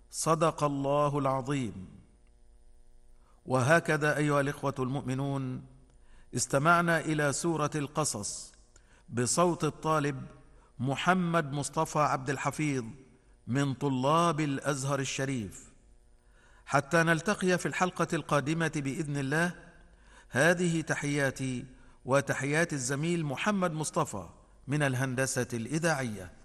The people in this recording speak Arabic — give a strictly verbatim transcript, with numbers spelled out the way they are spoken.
صدق الله العظيم. وهكذا أيها الإخوة المؤمنون، استمعنا إلى سورة القصص بصوت الطالب محمد مصطفى عبد الحفيظ من طلاب الأزهر الشريف. حتى نلتقي في الحلقة القادمة بإذن الله، هذه تحياتي وتحيات الزميل محمد مصطفى من الهندسة الإذاعية.